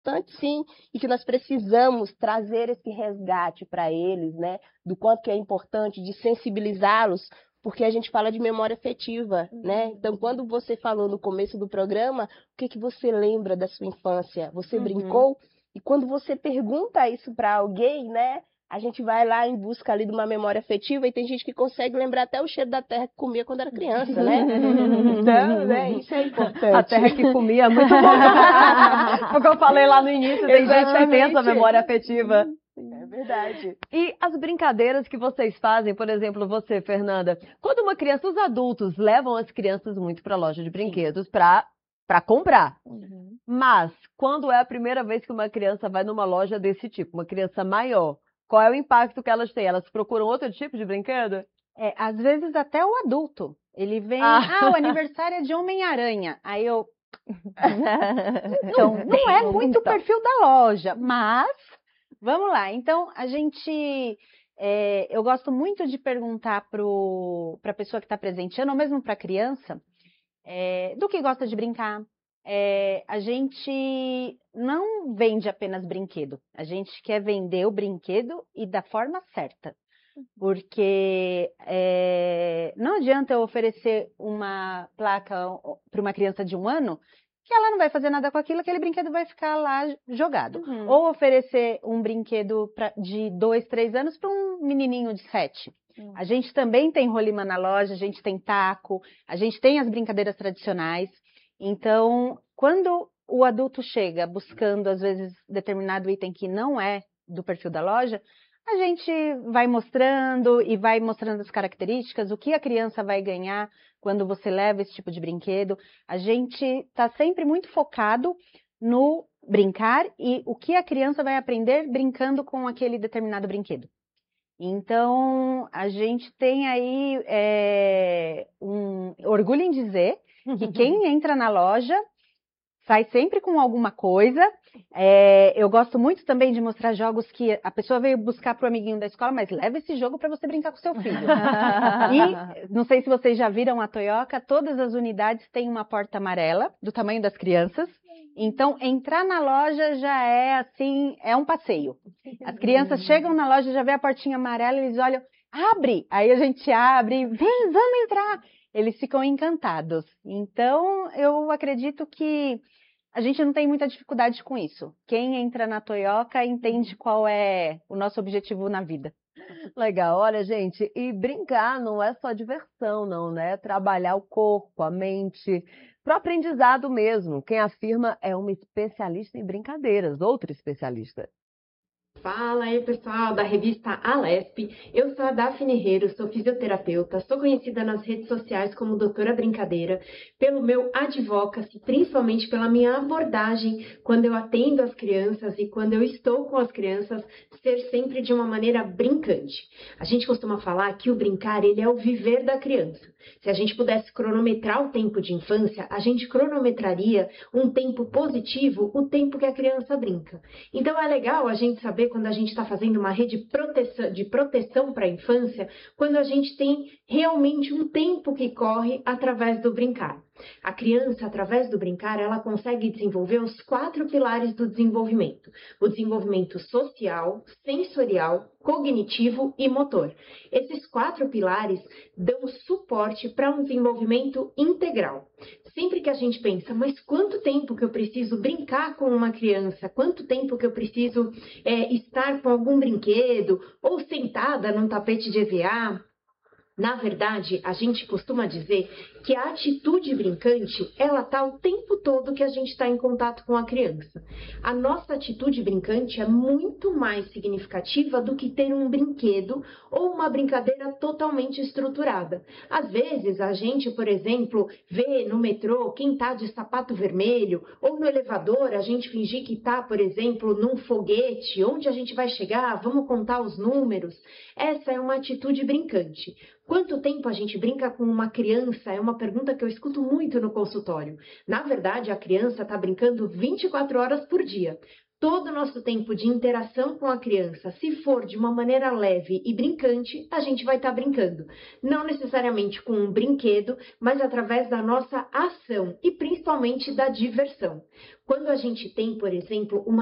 importante sim, e que nós precisamos trazer esse resgate para eles, né? Do quanto que é importante de sensibilizá-los, porque a gente fala de memória afetiva, né? Então, quando você falou no começo do programa, o que que você lembra da sua infância? Você brincou? E quando você pergunta isso para alguém, né? A gente vai lá em busca ali de uma memória afetiva e tem gente que consegue lembrar até o cheiro da terra que comia quando era criança, né? Então, né, isso é importante. A terra que comia, muito bom. Porque eu falei lá no início, tem gente que tem essa memória afetiva. É verdade. E as brincadeiras que vocês fazem, por exemplo, você, Fernanda, quando uma criança, os adultos levam as crianças muito para a loja de brinquedos para comprar. Mas, quando é a primeira vez que uma criança vai numa loja desse tipo, uma criança maior, qual é o impacto que elas têm? Elas procuram outro tipo de brinquedo? Às vezes até o adulto. Ele vem, o aniversário é de Homem-Aranha. Aí eu... não é muito o perfil da loja, mas vamos lá. Então, a gente... eu gosto muito de perguntar para a pessoa que está presenteando, ou mesmo para a criança, do que gosta de brincar. A gente não vende apenas brinquedo, a gente quer vender o brinquedo e da forma certa, porque não adianta eu oferecer uma placa para uma criança de 1 ano que ela não vai fazer nada com aquilo, aquele brinquedo vai ficar lá jogado, ou oferecer um brinquedo de 2, 3 anos para um menininho de 7. A gente também tem rolimã na loja, a gente tem taco, a gente tem as brincadeiras tradicionais. Então, quando o adulto chega buscando, às vezes, determinado item que não é do perfil da loja, a gente vai mostrando e vai mostrando as características, o que a criança vai ganhar quando você leva esse tipo de brinquedo. A gente está sempre muito focado no brincar e o que a criança vai aprender brincando com aquele determinado brinquedo. Então, a gente tem aí um orgulho em dizer que quem entra na loja sai sempre com alguma coisa. Eu gosto muito também de mostrar jogos que a pessoa veio buscar para o amiguinho da escola, mas leva esse jogo para você brincar com seu filho. E não sei se vocês já viram a Toyoka, todas as unidades têm uma porta amarela, do tamanho das crianças. Então, entrar na loja já é assim, é um passeio. As crianças chegam na loja, já vê a portinha amarela, eles olham, abre! Aí a gente abre, vem, vamos entrar! Eles ficam encantados. Então, eu acredito que a gente não tem muita dificuldade com isso. Quem entra na Toyoka entende qual é o nosso objetivo na vida. Legal, olha, gente, e brincar não é só diversão, não, né? Trabalhar o corpo, a mente, pro aprendizado mesmo. Quem afirma é uma especialista em brincadeiras, outra especialista. Fala aí, pessoal da revista Alesp. Eu sou a Daphne Herrero, sou fisioterapeuta, sou conhecida nas redes sociais como Doutora Brincadeira, pelo meu advocacy, principalmente pela minha abordagem quando eu atendo as crianças e quando eu estou com as crianças, ser sempre de uma maneira brincante. A gente costuma falar que o brincar, ele é o viver da criança. Se a gente pudesse cronometrar o tempo de infância, a gente cronometraria um tempo positivo, o tempo que a criança brinca. Então é legal a gente saber quando a gente está fazendo uma rede de proteção para a infância, quando a gente tem realmente um tempo que corre através do brincar. A criança, através do brincar, ela consegue desenvolver os 4 pilares do desenvolvimento. O desenvolvimento social, sensorial, cognitivo e motor. Esses 4 pilares dão suporte para um desenvolvimento integral. Sempre que a gente pensa, mas quanto tempo que eu preciso brincar com uma criança? Quanto tempo que eu preciso estar com algum brinquedo? Ou sentada num tapete de EVA? Na verdade, a gente costuma dizer que a atitude brincante, ela está o tempo todo que a gente está em contato com a criança. A nossa atitude brincante é muito mais significativa do que ter um brinquedo ou uma brincadeira totalmente estruturada. Às vezes, a gente, por exemplo, vê no metrô quem está de sapato vermelho, ou no elevador a gente fingir que está, por exemplo, num foguete, onde a gente vai chegar, vamos contar os números. Essa é uma atitude brincante. Quanto tempo a gente brinca com uma criança? É uma pergunta que eu escuto muito no consultório. Na verdade, a criança está brincando 24 horas por dia. todo o nosso tempo de interação com a criança, se for de uma maneira leve e brincante, a gente vai estar brincando. Não necessariamente com um brinquedo, mas através da nossa ação e principalmente da diversão. Quando a gente tem, por exemplo, uma